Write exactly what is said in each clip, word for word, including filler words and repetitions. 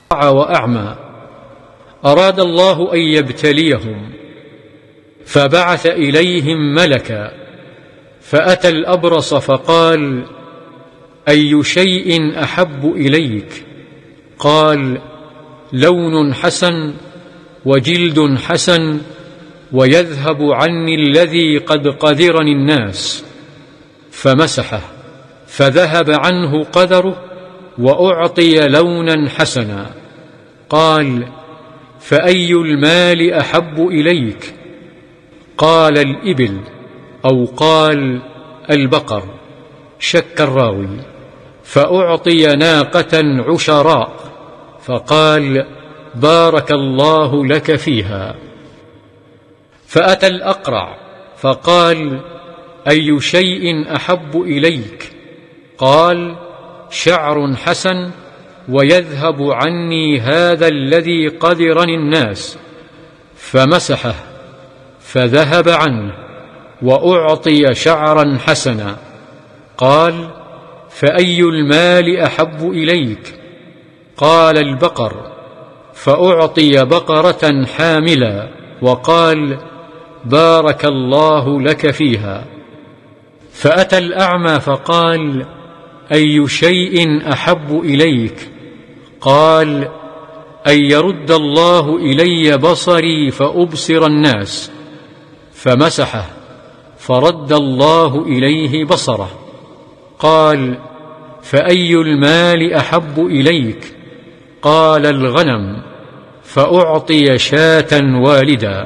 وأعمى، أراد الله أن يبتليهم فبعث إليهم ملكا، فأتى الأبرص فقال: أي شيء أحب إليك؟ قال: لون حسن وجلد حسن ويذهب عني الذي قد قذرني الناس. فمسحه فذهب عنه قذره وأعطي لونا حسنا. قال: فأي المال أحب إليك؟ قال: الإبل، أو قال: البقر، شك الراوي. فأعطي ناقة عشراء، فقال: بارك الله لك فيها. فأتى الأقرع فقال: أي شيء أحب إليك؟ قال: شعر حسن ويذهب عني هذا الذي قذرني الناس. فمسحه فذهب عنه وأعطي شعرا حسنا. قال: فأي المال أحب إليك؟ قال: البقر، فأعطي بقرة حاملا، وقال: بارك الله لك فيها. فأتى الأعمى فقال: أي شيء أحب إليك؟ قال: أن يرد الله إلي بصري فأبصر الناس. فمسحه فرد الله إليه بصره. قال: فأي المال أحب إليك؟ قال: الغنم، فأعطي شاة والدا.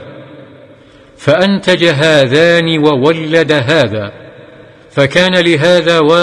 فأنتج هذان وولد هذا، فكان لهذا